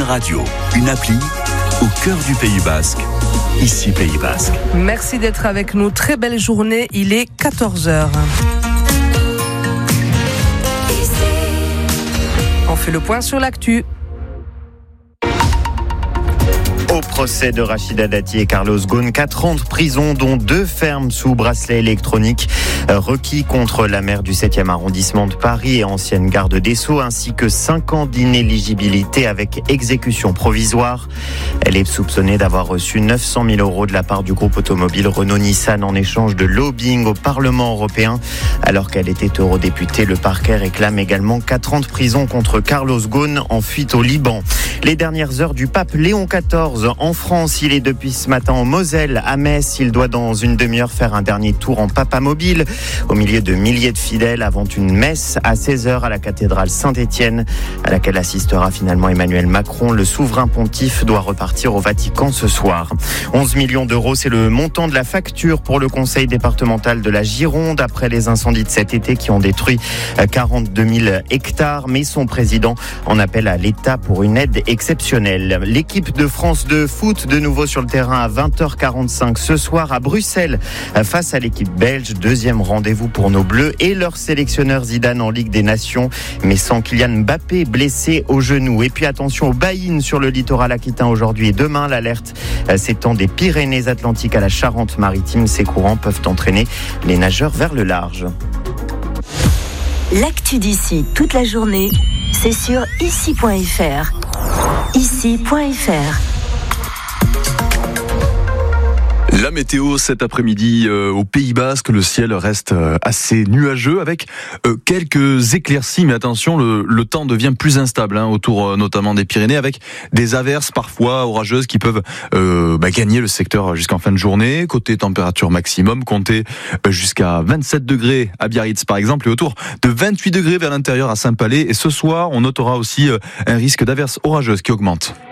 radio, une appli au cœur du Pays Basque. Ici Pays Basque. Merci d'être avec nous. Très belle journée. Il est 14h. On fait le point sur l'actu. Au procès de Rachida Dati et Carlos Ghosn, 4 ans de prison, dont 2 fermes sous bracelet électronique, requis contre la maire du 7e arrondissement de Paris et ancienne garde des Sceaux, ainsi que 5 ans d'inéligibilité avec exécution provisoire. Elle est soupçonnée d'avoir reçu 900 000 € de la part du groupe automobile Renault-Nissan en échange de lobbying au Parlement européen. Alors qu'elle était eurodéputée, le parquet réclame également 4 ans de prison contre Carlos Ghosn en fuite au Liban. Les dernières heures du pape Léon XIV en France. Il est depuis ce matin en Moselle, à Metz. Il doit dans une demi-heure faire un dernier tour en papamobile au milieu de milliers de fidèles avant une messe à 16h à la cathédrale Saint-Étienne, à laquelle assistera finalement Emmanuel Macron. Le souverain pontife doit repartir au Vatican ce soir. 11 millions d'euros, c'est le montant de la facture pour le conseil départemental de la Gironde après les incendies de cet été qui ont détruit 42 000 hectares. Mais son président en appelle à l'État pour une aide exceptionnelle. L'équipe de France de foot de nouveau sur le terrain à 20h45 ce soir à Bruxelles face à l'équipe belge. Deuxième rendez-vous pour nos Bleus et leur sélectionneur Zidane en Ligue des Nations, mais sans Kylian Mbappé blessé au genou. Et puis attention aux baïnes sur le littoral aquitain aujourd'hui et demain. L'alerte s'étend des Pyrénées-Atlantiques à la Charente-Maritime. Ces courants peuvent entraîner les nageurs vers le large. L'actu d'ici toute la journée, c'est sur ici.fr. Ici.fr. La météo cet après-midi au Pays Basque, le ciel reste assez nuageux avec quelques éclaircies, mais attention, le temps devient plus instable autour notamment des Pyrénées avec des averses parfois orageuses qui peuvent gagner le secteur jusqu'en fin de journée. Côté température maximum, comptez jusqu'à 27 degrés à Biarritz par exemple et autour de 28 degrés vers l'intérieur à Saint-Palais. Et ce soir, on notera aussi un risque d'averses orageuses qui augmente.